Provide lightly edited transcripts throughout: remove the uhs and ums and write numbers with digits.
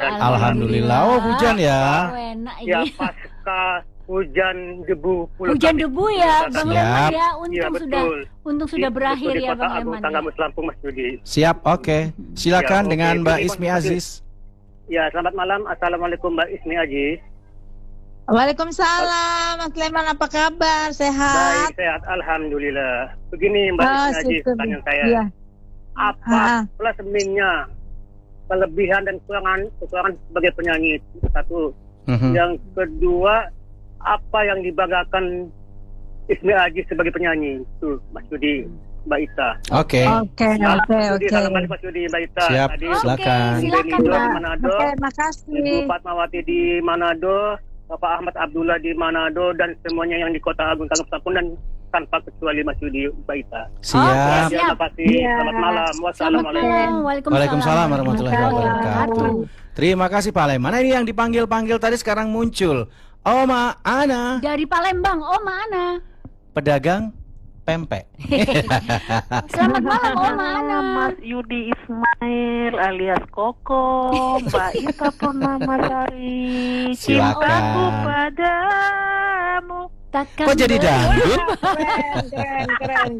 Alhamdulillah. Oh, hujan ya. Enak Ya, ini. pasca hujan debu. Hujan debu ya, Bang Leman ya. Iya, betul. Untung sudah berakhir Di ya, Kota Bang Agung Leman. Tanggamus Lampung, Mas Yudi. Siap, oke. Silakan Ya, oke. dengan Mbak Terima Ismi kasih. Aziz. Ya, selamat malam. Assalamualaikum Mbak Ismi Aziz. Waalaikumsalam, Mas Leman, apa kabar? Sehat? Baik, sehat. Alhamdulillah. Begini Mbak Ismi Aziz, syukur. pertanyaan saya. Iya. Apa plus minusnya, kelebihan dan kekurangan sebagai penyanyi? Satu. Yang kedua, apa yang dibanggakan Ismi Aziz sebagai penyanyi? Itu Mas Yudi, Mbak Ita. Oke. Oke. Selamat Mas Yudi, Mbak Ita. Siap, Tadi silakan. Silakan, Benido Mbak. di Manado, Oke, Ibu makasih. Fatmawati di Manado, Bapak Ahmad Abdullah di Manado, dan semuanya yang di Kota Agung Tanggamus Lampung, dan tanpa kecuali Mas Yudi, Mbak Ita. Siap. Terima kasih. Selamat malam. Wassalamualaikum. Waalaikumsalam warahmatullahi wabarakatuh. Terima kasih Pak Leman. Nah, ini yang dipanggil-panggil tadi sekarang muncul. Oma Ana, Dari Palembang, Oma Ana. pedagang pempek. Selamat malam, Oma Ana. Mas Yudi Ismail alias Koko, Mbak Ita Purnamasari, Silakan. cintaku padamu. Takkan Kok jadi dangdut? Keren.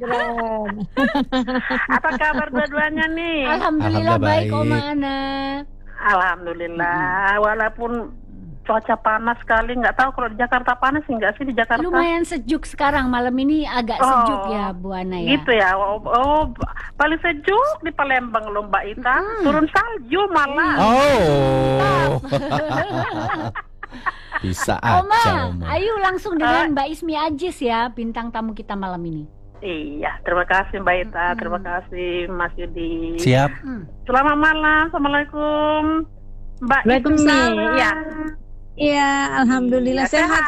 Apa kabar dua-duanya nih? Alhamdulillah baik, Alhamdulillah Oma baik. Ana. Alhamdulillah, walaupun cuaca panas sekali, nggak tahu kalau di Jakarta panas nggak sih di Jakarta? Lumayan sejuk sekarang, malam ini agak sejuk ya, Bu Ana ya. Gitu ya. Paling sejuk di Palembang loh Mbak Ita. Turun salju malah. Oh. Bisa aja, Oma, Oma. ayo langsung dengan Mbak Ismi Aziz ya, bintang tamu kita malam ini. Iya, terima kasih Mbak Ita, terima kasih Mas Yudi. Siap. Selamat malam, assalamualaikum Mbak Ismi. Waalaikumsalam. Ya. Iya, alhamdulillah Ya, sehat.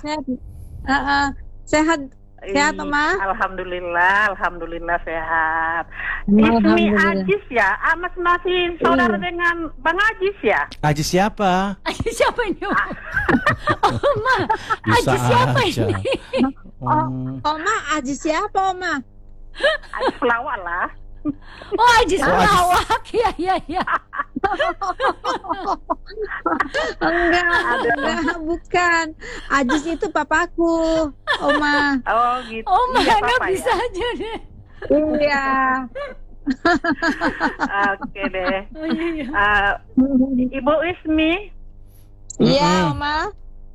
Sehat, Iya, Oma. Alhamdulillah sehat. Ismi Alhamdulillah. Aziz ya, masih saudara dengan Bang Aziz ya? Aziz siapa? Aziz siapa ini? Oma, Bisa Aziz siapa aja. ini? Oma, Aziz siapa, Oma? Aziz pelawak lah. Oh, Aziz Oh, Aziz. pelawak. Ya. Enggak, bukan. Aziz itu papaku, Oma. Oh gitu. Oma Iya, Ana Papa, bisa ya? aja deh. Iya. Oke deh. Oh, iya. Ibu Ismi Iya, Oma.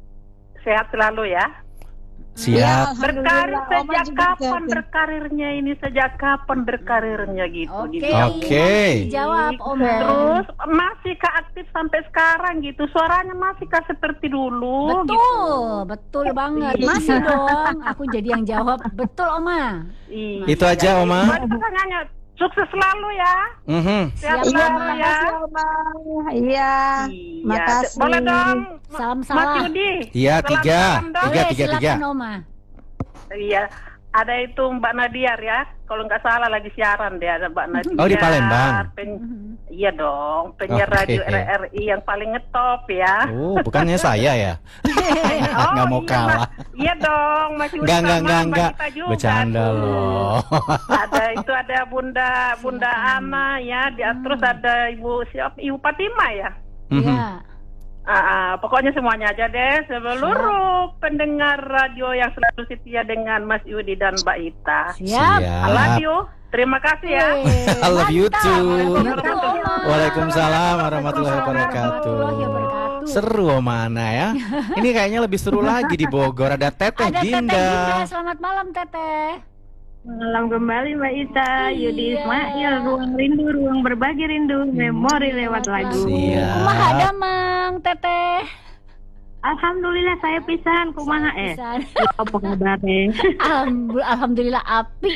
sehat selalu ya. Siap. Berkarir Alhamdulillah, Oma sejak juga kapan sehat. berkarirnya ini? Sejak kapan berkarirnya gitu? Oke. Gitu. Oke. Dijawab, Oma. Terus masihkah aktif sampai sekarang gitu? Suaranya masihkah seperti dulu? Betul banget. Masih dong. Aku jadi yang jawab. Betul, Oma. Gitu. Itu aja, Oma. Buat pertanyaannya, sukses selalu ya. Sehat Siap, selalu Oma. ya. Makasih, Oma. Iya. Makasih. Boleh dong, Mas Salam-salam. Yudi. Iya, Selamat tiga. malam dong. Tiga. Boleh, silakan, Oma. Iya. Ada itu Mbak Nadiar ya. Kalau nggak salah lagi siaran deh, ada Mbak Nadiar. Oh, di Palembang. Iya dong, penyiar Oke. radio RRI yang paling ngetop ya. Oh, bukannya saya ya? Nggak mau iya, kalah. Iya dong, Mas Yudi Enggak, sama Mbak enggak. Ita juga Bercanda tuh. loh. Ada Bunda Ana ya, terus ada Ibu Fatima ya. Iya. Pokoknya semuanya aja deh, seluruh pendengar radio yang selalu setia dengan Mas Yudi dan Mbak Ita. Siap. I love you. Terima kasih ya. I love you Mantap. too. Betul, Oma. Waalaikumsalam warahmatullahi wabarakatuh. Warahmatullahi wabarakatuh. Seru Mana ya. Ini kayaknya lebih seru lagi di Bogor. Ada Teteh Ada Teteh Dinda. Dinda. Selamat malam, Teteh. Malam kembali Mbak Ita, Yudi Iya. Ismail, ruang rindu, ruang berbagi rindu, memori lewat lagu. Siap. Kumaha ada, Mang, Teteh? Alhamdulillah saya pisan, kumaha Pisan. apa kabar Alhamdulillah api.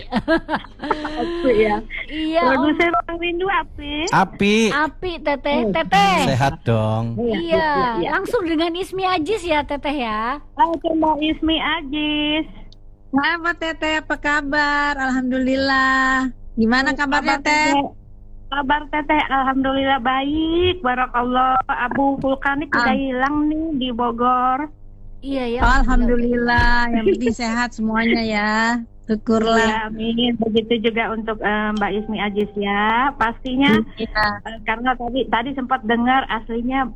Aku ya. Iya, Om. Produser ruang rindu api. Api. Api, Teteh. Teteh. Sehat dong. Iya, langsung dengan Ismi Aziz ya, Teteh ya. Oke Mbak Ismi Ajis. Apa Teteh, apa kabar? Alhamdulillah. Gimana kabarnya, Teh? Kabar Teteh, alhamdulillah baik, barakallah. Abu vulkanik udah hilang nih di Bogor. Iya ya. Alhamdulillah. Yang penting sehat semuanya ya. Syukurlah. Ya, amin. Begitu juga untuk Mbak Ismi Ajis ya. Pastinya Iya. karena tadi sempat dengar aslinya